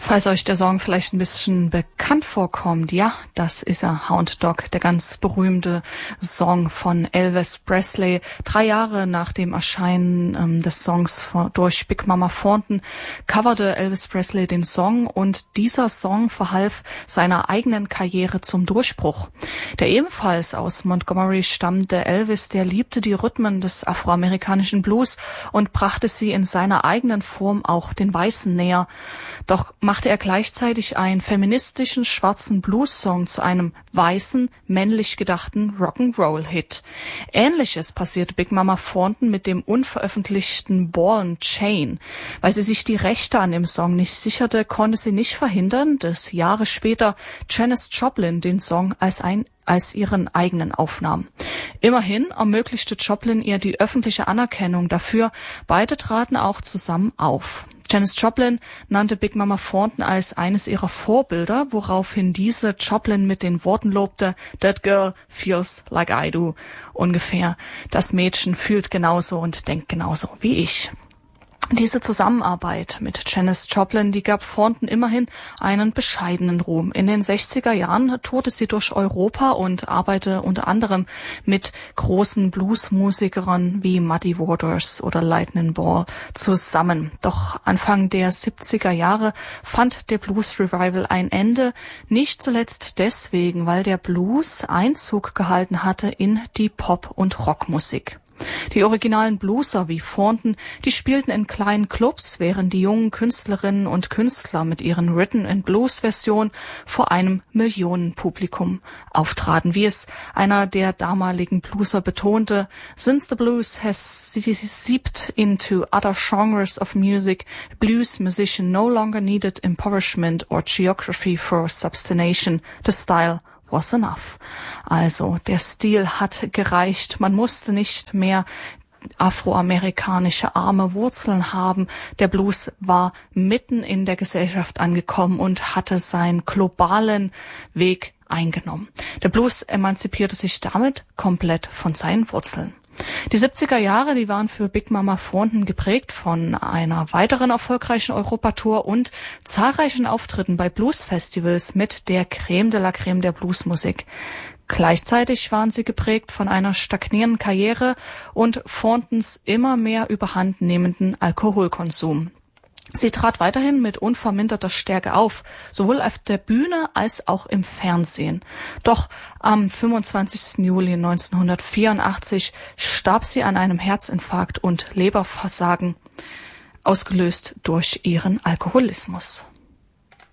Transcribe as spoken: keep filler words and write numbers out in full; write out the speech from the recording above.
Falls euch der Song vielleicht ein bisschen bekannt vorkommt, ja, das ist er, Hound Dog, der ganz berühmte Song von Elvis Presley. Drei Jahre nach dem Erscheinen ähm, des Songs von, durch Big Mama Thornton coverte Elvis Presley den Song und dieser Song verhalf seiner eigenen Karriere zum Durchbruch. Der ebenfalls aus Montgomery stammende Elvis, der liebte die Rhythmen des afroamerikanischen Blues und brachte sie in seiner eigenen Form auch den Weißen näher. Doch machte er gleichzeitig einen feministischen schwarzen Blues-Song zu einem weißen, männlich gedachten Rock'n'Roll-Hit. Ähnliches passierte Big Mama Thornton mit dem unveröffentlichten Ball and Chain. Weil sie sich die Rechte an dem Song nicht sicherte, konnte sie nicht verhindern, dass Jahre später Janis Joplin den Song als ein als ihren eigenen aufnahm. Immerhin ermöglichte Joplin ihr die öffentliche Anerkennung dafür. Beide traten auch zusammen auf. Janis Joplin nannte Big Mama Thornton als eines ihrer Vorbilder, woraufhin diese Joplin mit den Worten lobte, "That girl feels like I do." Ungefähr, das Mädchen fühlt genauso und denkt genauso wie ich. Diese Zusammenarbeit mit Janis Joplin, die gab Thornton immerhin einen bescheidenen Ruhm. In den sechziger Jahren tourte sie durch Europa und arbeitete unter anderem mit großen Bluesmusikern wie Muddy Waters oder Lightning Ball zusammen. Doch Anfang der siebziger Jahre fand der Blues Revival ein Ende, nicht zuletzt deswegen, weil der Blues Einzug gehalten hatte in die Pop- und Rockmusik. Die originalen Blueser wie Thornton, die spielten in kleinen Clubs, während die jungen Künstlerinnen und Künstler mit ihren Rhythm-and-Blues-Versionen vor einem Millionenpublikum auftraten. Wie es einer der damaligen Blueser betonte, "Since the blues has seeped into other genres of music, the blues musician no longer needed impoverishment or geography for substantiation. The style was enough." Also der Stil hat gereicht. Man musste nicht mehr afroamerikanische arme Wurzeln haben. Der Blues war mitten in der Gesellschaft angekommen und hatte seinen globalen Weg eingenommen. Der Blues emanzipierte sich damit komplett von seinen Wurzeln. Die siebziger Jahre, die waren für Big Mama Thornton geprägt von einer weiteren erfolgreichen Europatour und zahlreichen Auftritten bei Bluesfestivals mit der Creme de la Creme der Bluesmusik. Gleichzeitig waren sie geprägt von einer stagnierenden Karriere und Thorntons immer mehr überhand nehmenden Alkoholkonsum. Sie trat weiterhin mit unverminderter Stärke auf, sowohl auf der Bühne als auch im Fernsehen. Doch am fünfundzwanzigsten Juli neunzehnhundertvierundachtzig starb sie an einem Herzinfarkt und Leberversagen, ausgelöst durch ihren Alkoholismus.